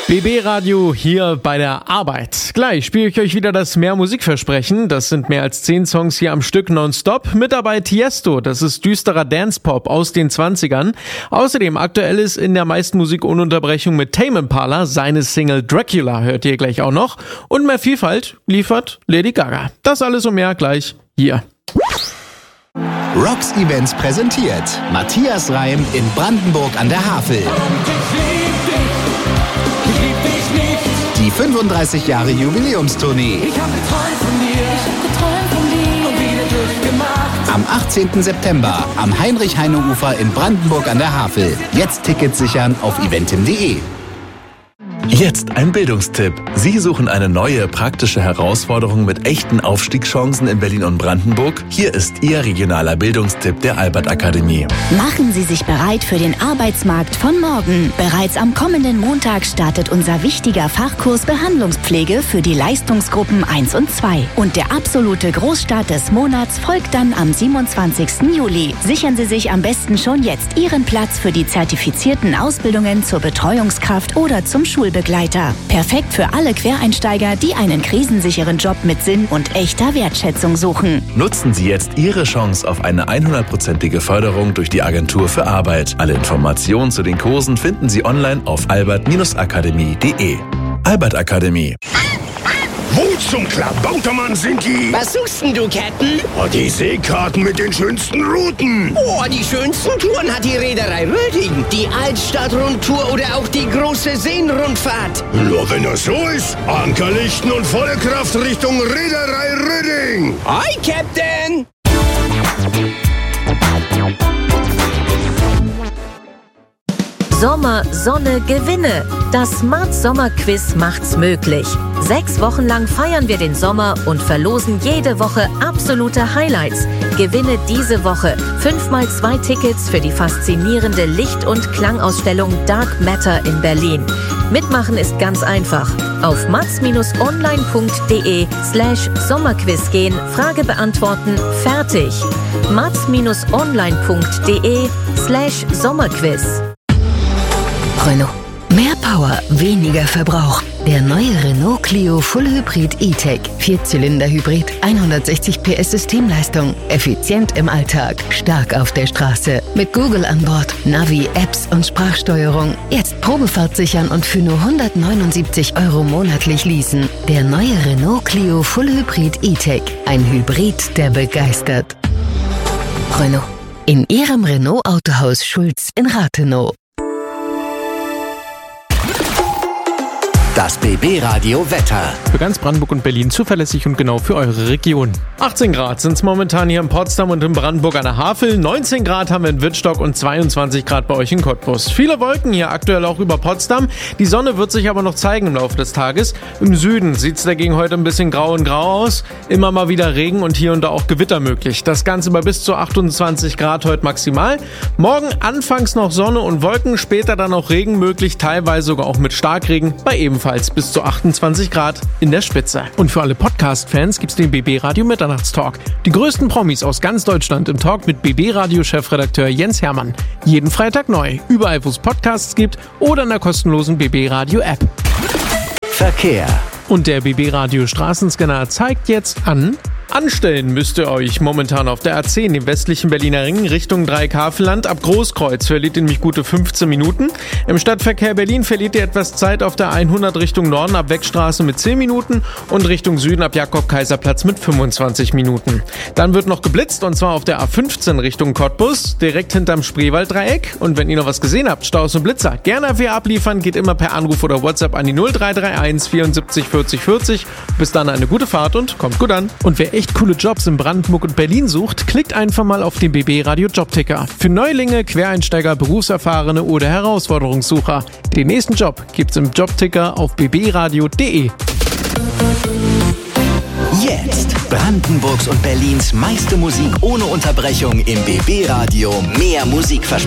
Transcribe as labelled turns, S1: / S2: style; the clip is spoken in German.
S1: BB Radio hier bei der Arbeit. Gleich spiele ich euch wieder das Mehr Musikversprechen. Das sind mehr als 10 Songs hier am Stück nonstop. Mit dabei Tiesto, das ist düsterer Dance-Pop aus den 20ern. Außerdem aktuell ist in der meisten Musik ohne Unterbrechung mit Tame Impala. Seine Single Dracula hört ihr gleich auch noch. Und mehr Vielfalt liefert Lady Gaga. Das alles und mehr gleich hier.
S2: Rocks Events präsentiert Matthias Reim in Brandenburg an der Havel. Die 35 Jahre Jubiläumstournee.
S3: Ich hab geträumt von dir und wieder durchgemacht.
S2: Am 18. September am Heinrich-Heine-Ufer in Brandenburg an der Havel. Jetzt Tickets sichern auf eventim.de.
S4: Jetzt ein Bildungstipp. Sie suchen eine neue, praktische Herausforderung mit echten Aufstiegschancen in Berlin und Brandenburg? Hier ist Ihr regionaler Bildungstipp der Albert Akademie.
S5: Machen Sie sich bereit für den Arbeitsmarkt von morgen. Bereits am kommenden Montag startet unser wichtiger Fachkurs Behandlungspflege für die Leistungsgruppen 1 und 2. Und der absolute Großstart des Monats folgt dann am 27. Juli. Sichern Sie sich am besten schon jetzt Ihren Platz für die zertifizierten Ausbildungen zur Betreuungskraft oder zum Schulbegleiter. Perfekt für alle Quereinsteiger, die einen krisensicheren Job mit Sinn und echter Wertschätzung suchen.
S4: Nutzen Sie jetzt Ihre Chance auf eine 100%ige Förderung durch die Agentur für Arbeit. Alle Informationen zu den Kursen finden Sie online auf albert-akademie.de. Albert Akademie.
S6: Wo zum Klabautermann sind die?
S7: Was suchst denn du, Captain?
S6: Oh, die Seekarten mit den schönsten Routen.
S7: Oh, die schönsten Touren hat die Reederei Röding. Die Altstadt-Rundtour oder auch die große Seenrundfahrt.
S6: Nur wenn das so ist, Anker lichten und volle Kraft Richtung Reederei Röding.
S7: Hi, Captain!
S8: Sommer, Sonne, Gewinne. Das Smart Sommer Quiz macht's möglich. 6 Wochen lang feiern wir den Sommer und verlosen jede Woche absolute Highlights. Gewinne diese Woche 5x2 Tickets für die faszinierende Licht- und Klangausstellung Dark Matter in Berlin. Mitmachen ist ganz einfach. Auf mats-online.de/Sommerquiz gehen, Frage beantworten, fertig. mats-online.de/Sommerquiz.
S9: Renault. Mehr Power, weniger Verbrauch. Der neue Renault Clio Full Hybrid E-Tech. 4-Zylinder-Hybrid, 160 PS Systemleistung. Effizient im Alltag, stark auf der Straße. Mit Google an Bord, Navi, Apps und Sprachsteuerung. Jetzt Probefahrt sichern und für nur 179 € monatlich leasen. Der neue Renault Clio Full Hybrid E-Tech. Ein Hybrid, der begeistert. Renault. In Ihrem Renault Autohaus Schulz in Rathenow.
S2: Das BB Radio Wetter.
S1: Für ganz Brandenburg und Berlin zuverlässig und genau für eure Region. 18 Grad sind es momentan hier in Potsdam und in Brandenburg an der Havel. 19 Grad haben wir in Wittstock und 22 Grad bei euch in Cottbus. Viele Wolken hier aktuell auch über Potsdam. Die Sonne wird sich aber noch zeigen im Laufe des Tages. Im Süden sieht es dagegen heute ein bisschen grau und grau aus. Immer mal wieder Regen und hier und da auch Gewitter möglich. Das Ganze bei bis zu 28 Grad heute maximal. Morgen anfangs noch Sonne und Wolken, später dann auch Regen möglich, teilweise sogar auch mit Starkregen bei ebenfalls bis zu 28 Grad in der Spitze. Und für alle Podcast-Fans gibt's den BB Radio Mitternachtstalk. Die größten Promis aus ganz Deutschland im Talk mit BB Radio Chefredakteur Jens Hermann. Jeden Freitag neu, überall wo es Podcasts gibt oder in der kostenlosen BB Radio App.
S2: Verkehr.
S1: Und der BB Radio Straßenscanner zeigt jetzt an: Anstellen müsst ihr euch momentan auf der A10, dem westlichen Berliner Ring, Richtung Dreieck-Havelland. Ab Großkreuz verliert ihr nämlich gute 15 Minuten. Im Stadtverkehr Berlin verliert ihr etwas Zeit auf der 100 Richtung Norden ab Wegstraße mit 10 Minuten und Richtung Süden ab Jakob-Kaiser-Platz mit 25 Minuten. Dann wird noch geblitzt und zwar auf der A15 Richtung Cottbus, direkt hinterm Spreewald-Dreieck. Und wenn ihr noch was gesehen habt, Staus und Blitzer, gerne für abliefern, geht immer per Anruf oder WhatsApp an die 0331 74 40 40. Bis dann eine gute Fahrt und kommt gut an. Und wer echt coole Jobs in Brandenburg und Berlin sucht, klickt einfach mal auf den BB Radio Jobticker. Für Neulinge, Quereinsteiger, Berufserfahrene oder Herausforderungssucher. Den nächsten Job gibt's im Jobticker auf bbradio.de.
S2: Jetzt Brandenburgs und Berlins meiste Musik ohne Unterbrechung im BB Radio. Mehr Musikversprechen.